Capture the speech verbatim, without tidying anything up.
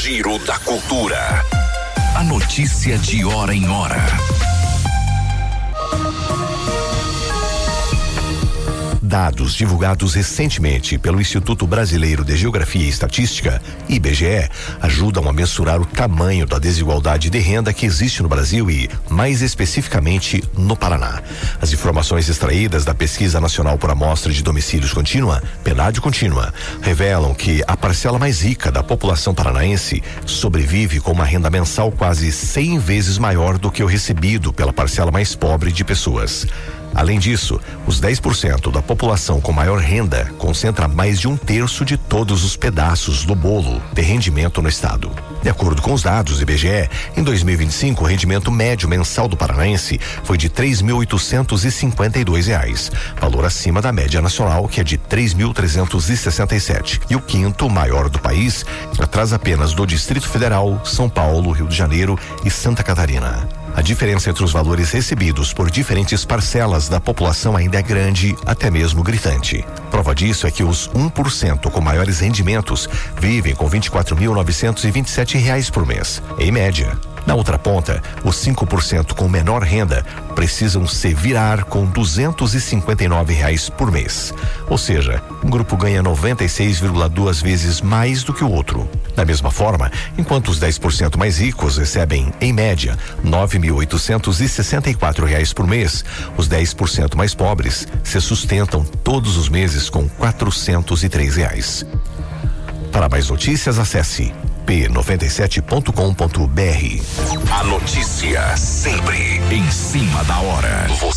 Giro da Cultura. A notícia de hora em hora. Dados divulgados recentemente pelo Instituto Brasileiro de Geografia e Estatística, I B G E, ajudam a mensurar o tamanho da desigualdade de renda que existe no Brasil e, mais especificamente, no Paraná. As informações extraídas da Pesquisa Nacional por Amostra de Domicílios Contínua, PNAD Contínua, revelam que a parcela mais rica da população paranaense sobrevive com uma renda mensal quase cem vezes maior do que o recebido pela parcela mais pobre de pessoas. Além disso, os dez por cento da população com maior renda concentra mais de um terço de todos os pedaços do bolo de rendimento no estado. De acordo com os dados do I B G E, em dois mil e vinte e cinco, o rendimento médio mensal do paranaense foi de três mil oitocentos e cinquenta e dois reais, valor acima da média nacional, que é de três mil trezentos e sessenta e sete, e o quinto maior do país, atrás apenas do Distrito Federal, São Paulo, Rio de Janeiro e Santa Catarina. A diferença entre os valores recebidos por diferentes parcelas da população ainda é grande, até mesmo gritante. Prova disso é que os um por cento com maiores rendimentos vivem com vinte e quatro mil novecentos e vinte e sete reais por mês, em média. Na outra ponta, os cinco por cento com menor renda precisam se virar com duzentos e cinquenta e nove reais por mês. Ou seja, um grupo ganha noventa e seis vírgula duas vezes mais do que o outro. Da mesma forma, enquanto os dez por cento mais ricos recebem, em média, nove mil oitocentos e sessenta e quatro reais por mês, os dez por cento mais pobres se sustentam todos os meses com quatrocentos e três reais. Para mais notícias, acesse p noventa e sete ponto com ponto b r. A notícia sempre em cima da hora.